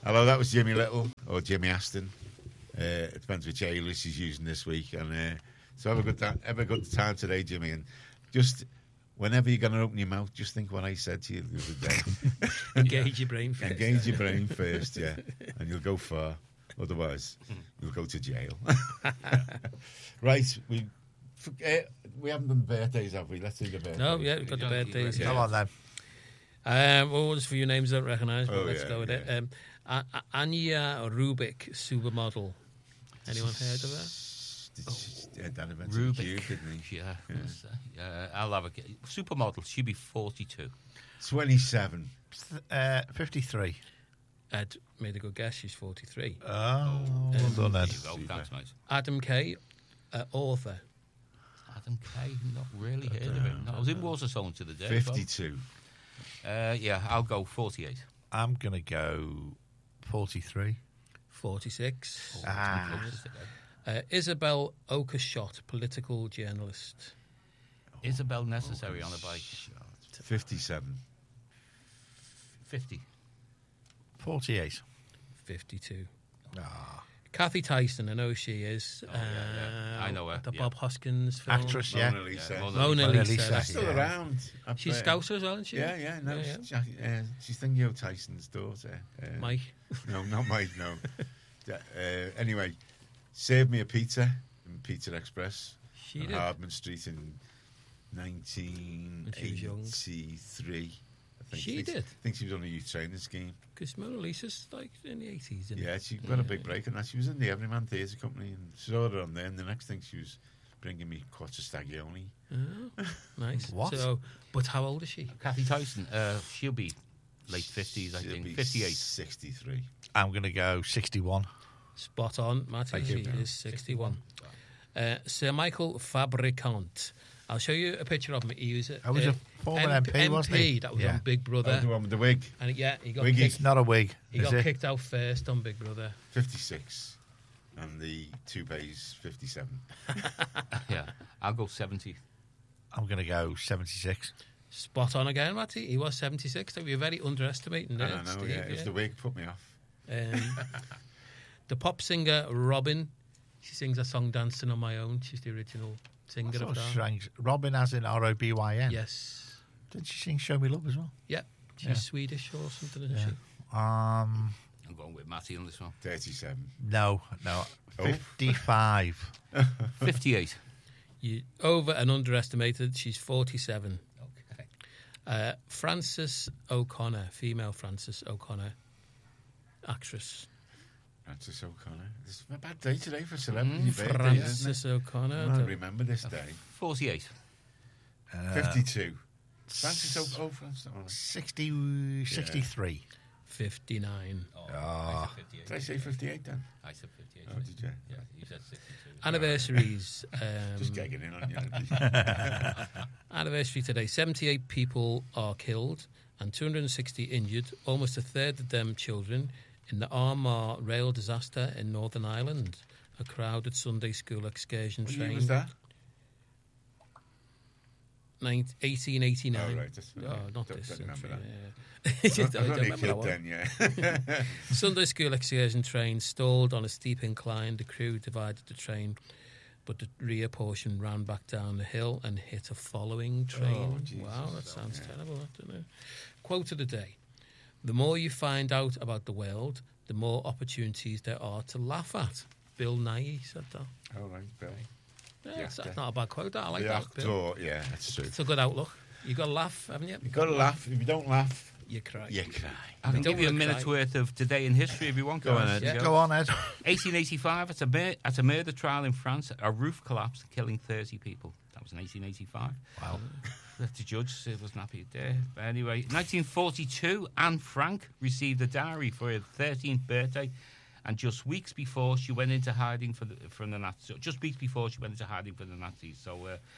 Hello, that was Jimmy Little or Jimmy Aston. It depends which alias she's using this week. And so have a good time today, Jimmy. And just whenever you're going to open your mouth, just think what I said to you the other day. Engage your brain first. Engage your brain first, yeah, and you'll go far. Otherwise, you'll go to jail. Right, we haven't done birthdays, have we? Let's do the birthdays. No, yeah, we've got the birthdays. Come on then. Well, there's a few names I don't recognise, but let's go with it. Anya Rubik, supermodel. Anyone heard of her? Yeah, Dan invented the cube, didn't he? Yeah. I'll have a supermodel. She'd be 42. 27. 53. Ed made a good guess. She's 43. Well done, Ed. Thanks, mate. Adam Kay, author. Adam Kay, not really heard of him. No, I was in Waterstones to the day. 52. Yeah, I'll go 48. I'm going to go 43. 46. Isabel Isabel Oakeshott, political journalist. Isabel Necessary on a bike. 57. 50. 48. 52. Ah. Kathy Tyson, I know who she is. I know her. The Yeah. Bob Hoskins film. Actress, yeah. Mona Lisa. Mona Lisa. Lisa. Still Yeah. around. She's Scouser as well, isn't she? Yeah. No, she's Theo Tyson's daughter. Mike. No, not Mike, no. Anyway, served me a pizza in Pizza Express She on did. Hardman Street in she was young. 1983. I think. She did? I think she was on a youth training scheme. Because Mona Lisa's like in the 80s, isn't Yeah, it? she got a big break on that. She was in the Everyman Theatre Company and saw her on there. And the next thing she was bringing me quattro stagioni. Oh, nice. What? So, but how old is she? Kathy Tyson, she'll be late 50s, I She'll think. be 58. 63. I'm going to go 61. Spot on, Matty. Thank She you. is 61. Sir Michael Fabricant. I'll show you a picture of him. He was I was a former MP, wasn't he? That was Yeah. on Big Brother. The one with the wig. And he got Wiggy. It's not a wig, He is got it? kicked out first on Big Brother. 56. And the toupee's 57. Yeah, I'll go 70. I'm going to go 76. Spot on again, Matty. He was 76. You're very underestimating I there, don't know, Steve, yeah. It's the wig put me off. The pop singer Robin. She sings a song "Dancing on My Own." She's the original singer That's of sort of that. strange. Robin as in R-O-B-Y-N. Yes. Didn't she sing Show Me Love as well? Yeah. She's Yeah. Swedish or something, isn't Yeah. she? I'm going with Matty on this one. 37. No. Oh. 55. 58. You over and underestimated. She's 47. Okay. Frances O'Connor, female Frances O'Connor, actress. Frances O'Connor. It's a bad day today for celebrity birthdays, isn't Frances it? O'Connor. I remember this day. 48. 52. Frances O'Connor. 63. 59. I said 58. Did I say 58 then? I said 58. Oh, did you? Yeah, you said 62. Anniversaries. Just gagging in on you. Anniversary today. 78 people are killed and 260 injured. Almost a third of them children in the Armagh rail disaster in Northern Ireland. A crowded Sunday school excursion What train. year was that? 1889. Oh, right. That's Not don't this remember century. that. Yeah. I was only a remember kid that one. then, yeah. Sunday school excursion train stalled on a steep incline. The crew divided the train, but the rear portion ran back down the hill and hit a following train. Oh, Jesus. Wow, that sounds terrible. Doesn't it? Quote of the day. The more you find out about the world, the more opportunities there are to laugh at. Bill Nighy said that. Oh, right, Bill. Yeah, that's not a bad quote. I like The that, Bill. actor, yeah, that's true. It's a good outlook. You got to laugh, haven't you? You've got to laugh. If you don't laugh, You cry. you cry. I can Don't give you a wanna minute's cry. worth of today in history if you want. Go on, Ed. Yeah. Go on, Ed. 1885, at a murder trial in France, a roof collapsed, killing 30 people. That was in 1885. Wow. The judge wasn't happy there. But anyway, 1942, Anne Frank received a diary for her 13th birthday, and just weeks before she went into hiding from the Nazis. Just weeks before she went into hiding from the Nazis. So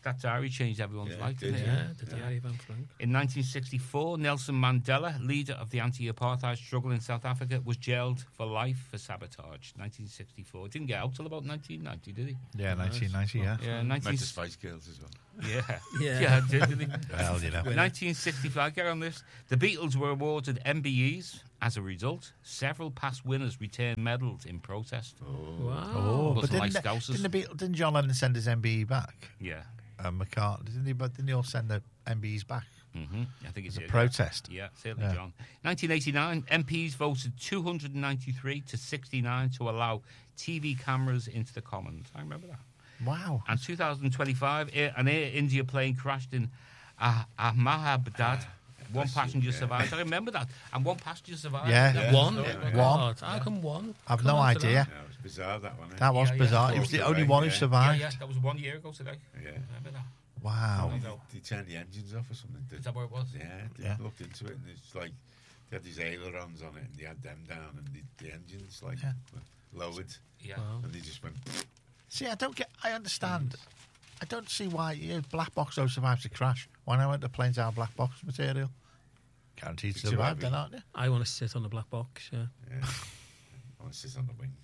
That diary changed everyone's Yeah, life, did didn't it? Yeah, the Diary of Anne Frank. In 1964, Nelson Mandela, leader of the anti-apartheid struggle in South Africa, was jailed for life for sabotage. 1964. Didn't get out till about 1990, did he? Yeah, 1990, yeah. Yeah, Met the Spice Girls as well. Yeah. Yeah. Yeah, didn't he? Well, you know. 1965, get on this. The Beatles were awarded MBEs. As a result, several past winners returned medals in protest. Wow. Oh, but Wasn't like didn't, Scousers. didn't John Lennon send his MBE back? Yeah. McCartney, didn't he? But didn't he all send the MBEs back? I think it's As a protest? Yeah, certainly, Yeah. John. 1989, MPs voted 293 to 69 to allow TV cameras into the Commons. I remember that. Wow. And 2025, an Air India plane crashed in Ahmedabad. One passenger survived. I remember that. And one passenger survived. Yeah. That One? was- One. God, how come one? I've Come no on to idea. that. Yeah, it was bizarre, that one. That was Yeah, yeah. bizarre. He was the only one who Yeah. survived. Yeah, that was 1 year ago today. Yeah. Remember that? Wow. They turned the engines off or something. Is that what it was? Yeah, they Yeah. looked into it, and it's like they had these ailerons on it, and they had them down, and the engines like Yeah. lowered, Yeah. Wow. and they just went. See, I understand. I don't see why black box though survives a crash. Why not the planes are black box material? Guaranteed to It's too survive, heavy. then, aren't they? I want to sit on the black box, yeah. Yeah. I want to sit on the wing.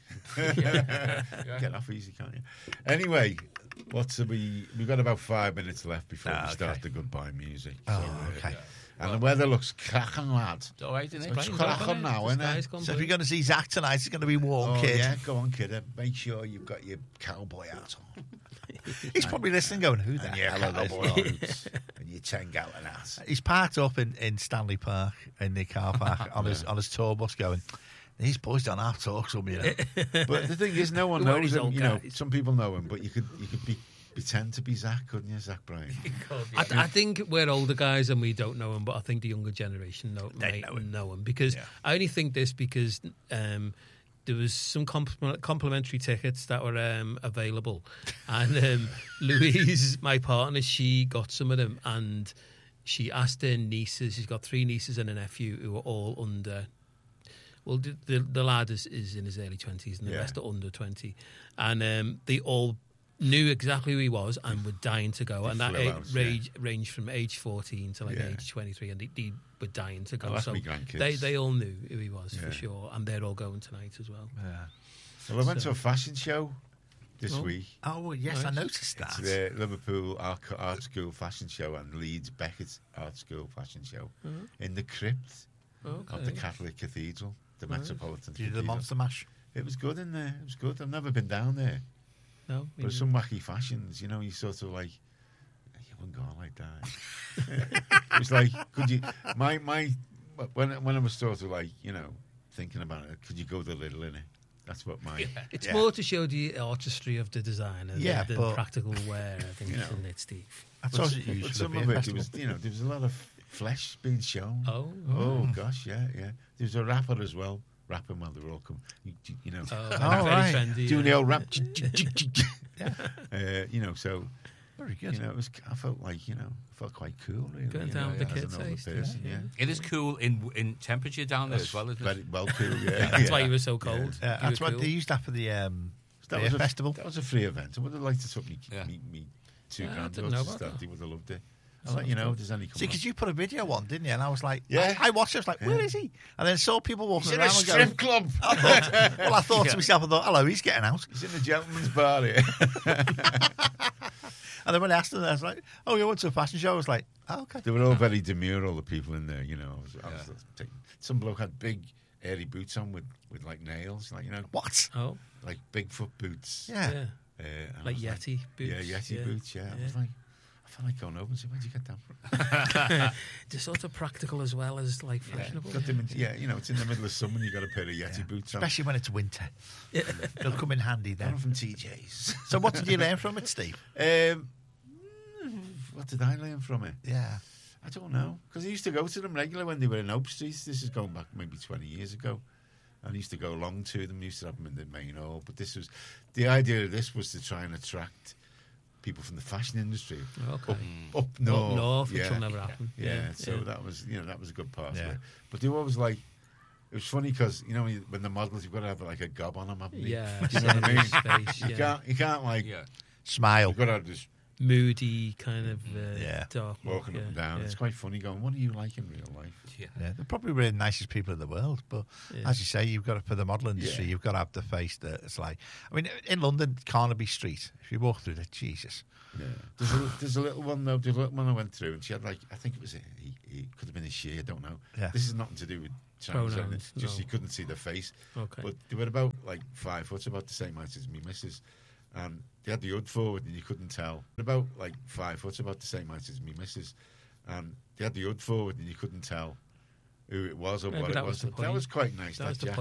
Get off easy, can't you? Anyway, we've got about 5 minutes left before we start okay. the goodbye music. Oh, okay. And the weather looks cracking, lad. It's all right, isn't it? It's Planes cracking open, now, the isn't sky's it? gone So if blue. you're going to see Zach tonight, it's going to be warm, Oh, kid. yeah, go on, kid. Make sure you've got your cowboy hat on. He's probably listening going, who the And your hell are cowboy they? boots. And your 10-gallon hat. He's parked up in Stanley Park in the car park on his tour bus going, these boys don't have talk to me, you know. But the thing is, no one Who are knows these him. old You know, guys? some people know him, but you could pretend to be Zach, couldn't you, Zach Bryan? I think we're older guys and we don't know him, but I think the younger generation might know him. Because I only think this because there was some complimentary tickets that were available, and Louise, my partner, she got some of them, and she asked her nieces. She's got 3 nieces and a nephew who are all under. Well, the lad is in his early 20s, and the rest are under 20, and they all knew exactly who he was and were dying to go, and that flew out, ranged from age 14 to like Yeah. age 23, and they were dying to go. Oh, that's so me grandkids. they all knew who he was Yeah. for sure, and they're all going tonight as well. Well, I went to a fashion show this week. Oh, yes, I Nice. noticed It's that. the Liverpool Art School Fashion Show and Leeds Beckett Art School Fashion Show in the crypt of the Okay. Catholic Cathedral, the Metropolitan Did you do the Cathedral. Monster Mash? It was good in there. It was good. I've never been down there. No, But it's some wacky fashions, you know, you sort of like, you wouldn't go on like that. It was like, could you, when I was sort of like, you know, thinking about it, could you go the little in it? That's what my, it's more to show the artistry of the designer Yeah, than but- practical wear. I think You know. isn't it, Steve? That's but, what it used but for some the of beer it, festival. was, you know, there was a lot of flesh being shown. Oh, Gosh, yeah. There was a rapper as well, rapping while they were all coming, you know, very right. trendy. doing the yeah. old rap, you know, so, Very good. you know, I felt like, you know, I felt quite cool, really. Going you down know, with the as kids, an older eh, Steve? person, yeah. It is cool in temperature down there as well, isn't Very it? well cool, yeah. That's yeah. why you were so cold. Yeah, You that's were what cool. they used that for the That beer was a festival. That was a free event. I would have liked to took me Yeah. 2 Yeah, I grand didn't know to about start. that. They would have loved it. I'll let you know if there's any See, coming. because you put a video on, didn't you? And I was like, Yeah. I watched it. I was like, where is he? And then saw people walking He's in a around and going, strip club. I thought to myself, I thought, hello, he's getting out. He's in the gentleman's bar here. And then when I asked him, I was like, oh, you went to a fashion show? I was like, oh, okay. They were all very demure, all the people in there, you know. I was taking, some bloke had big, airy boots on with like nails, like, you know, What? Oh, like Bigfoot boots. Yeah. yeah. And I Like was Yeti boots. Yeah, Yeti yeah. boots, yeah. I Yeah. was like, I felt like going over and saying, where'd you get them from? They're sort of practical as well as like fashionable. Got them in, you know, it's in the middle of summer and you got a pair of Yeti boots on. Especially when it's winter. They'll come in handy Got then. them from TJ's. So what did you learn from it, Steve? What did I learn from it? Yeah. I don't know. Because I used to go to them regular when they were in Oak Street. This is going back maybe 20 years ago. And I used to go along to them. I used to have them in the main hall. But this was the idea of this was to try and attract people from the fashion industry Okay. up north. Up north, which yeah. will never happen. Yeah, so that was that was a good part Yeah. of it. But they were always like, it was funny because you know when the models you've got to have like a gob on them, haven't you? Yeah, you know what I mean? space, You yeah. can't like Yeah. Smile. you've got to have this moody kind of Yeah. dark walk. Walking up and yeah, down. yeah. It's quite funny going, what are you like in real life? Yeah. Yeah, they're probably really the nicest people in the world, but Yeah. as you say, you've got to, for the model industry, Yeah. you've got to have the face that it's like. I mean, in London, Carnaby Street, if you walk through there, Jesus. Yeah. There's a little one though. There's a little one I went through, and she had like, I think it was he could have been a she. I don't know. Yeah. This is nothing to do with Chinese. Pronouns, Just no. you couldn't see the face. Okay. But they were about like 5 foot, about the same height as me missus, and they had the hood forward, and you couldn't tell. About like 5 foot, about the same height as me missus, and they had the hood forward, and you couldn't tell who it was or Maybe what it that was. was the That point. was quite nice. That was the Jack.